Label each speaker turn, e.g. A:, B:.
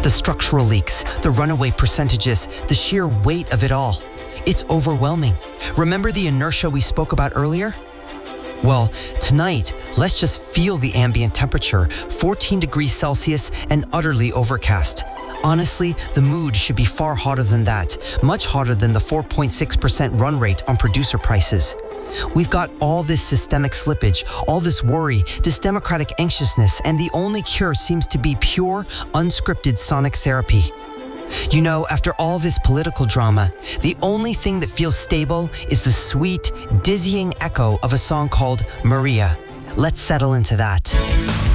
A: The structural leaks, the runaway percentages, the sheer weight of it all. It's overwhelming. Remember the inertia we spoke about earlier? Well, tonight, let's just feel the ambient temperature, 14 degrees Celsius and utterly overcast. Honestly, the mood should be far hotter than that, much hotter than the 4.6% run rate on producer prices. We've got all this systemic slippage, all this worry, this democratic anxiousness, and the only cure seems to be pure, unscripted sonic therapy. You know, after all this political drama, the only thing that feels stable is the sweet, dizzying echo of a song called Maria. Let's settle into that.